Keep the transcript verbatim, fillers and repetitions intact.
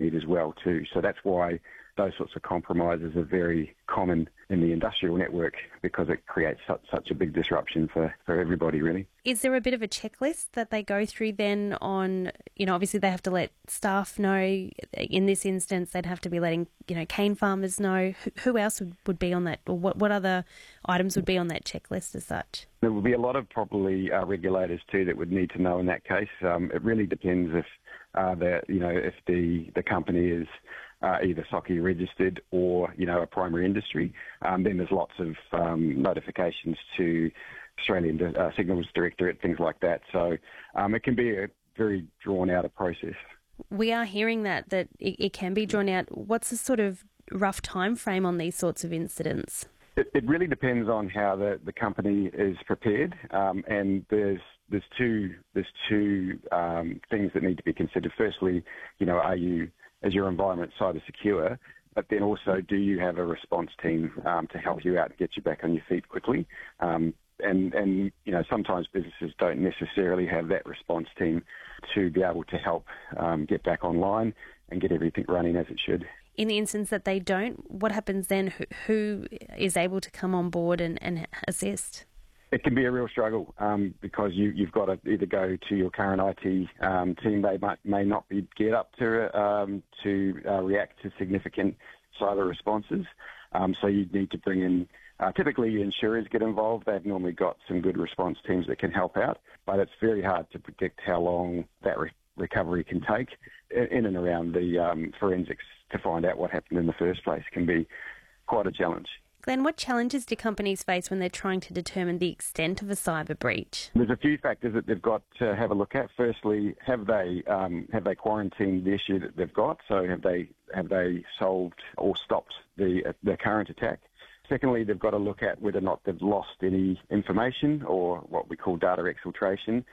need as well too. So that's why those sorts of compromises are very common in the industrial network, because it creates such, such a big disruption for, for everybody, really. Is there a bit of a checklist that they go through then on, you know, obviously they have to let staff know. In this instance, they'd have to be letting, you know, cane farmers know. Who, who else would, would be on that, or what, what other items would be on that checklist as such? There will be a lot of probably uh, regulators too that would need to know in that case. Um, it really depends if uh, the, you know, if the, the company is Uh, either S O C I registered or, you know, a primary industry. Um, then there's lots of um, notifications to Australian uh, Signals Directorate, things like that. So um, it can be a very drawn-out process. We are hearing that, that it, it can be drawn out. What's the sort of rough time frame on these sorts of incidents? It, it really depends on how the, the company is prepared, um, and there's there's two there's two um, things that need to be considered. Firstly, you know, are you is your environment cyber secure? But then also, do you have a response team um, to help you out and get you back on your feet quickly? Um, and, and, you know, sometimes businesses don't necessarily have that response team to be able to help um, get back online and get everything running as it should. In the instance that they don't, what happens then? Who, who is able to come on board and, and assist? It can be a real struggle um, because you, you've got to either go to your current I T um, team. They might, may not be geared up to um, to uh, react to significant cyber responses. Um, so you need to bring in, uh, typically insurers get involved. They've normally got some good response teams that can help out, but it's very hard to predict how long that re- recovery can take. In and around the um, forensics to find out what happened in the first place can be quite a challenge. Glenn, what challenges do companies face when they're trying to determine the extent of a cyber breach? There's a few factors that they've got to have a look at. Firstly, have they um, have they quarantined the issue that they've got? So have they have they solved or stopped the uh, the current attack? Secondly, they've got to look at whether or not they've lost any information, or what we call data exfiltration.